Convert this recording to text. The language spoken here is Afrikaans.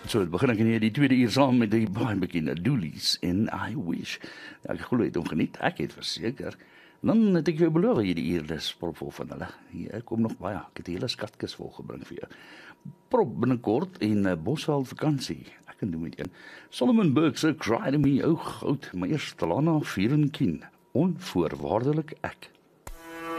So, het begin ek in die tweede uur saam met die baie bekende Doolies en I Wish. Ja, ek glo jy het hom geniet, ek het verseker. Dan het ek jou beloof hierdie uur dis propvol van hulle. Hier kom nog baie, ek het die hele skatkis volgebring vir jou. Prop binnekort en Bosveld vakansie. Ek kan doen met een. Solomon Burke se Cry to Me, ou goud, maar eers Talana Vierenkin. Onvoorwaardelik ek.